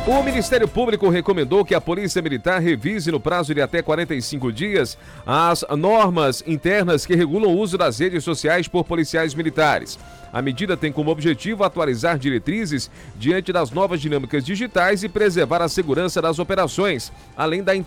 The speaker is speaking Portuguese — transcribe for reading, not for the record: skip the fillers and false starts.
O Ministério Público recomendou que a Polícia Militar revise no prazo de até 45 dias as normas internas que regulam o uso das redes sociais por policiais militares. A medida tem como objetivo atualizar diretrizes diante das novas dinâmicas digitais e preservar a segurança das operações, além da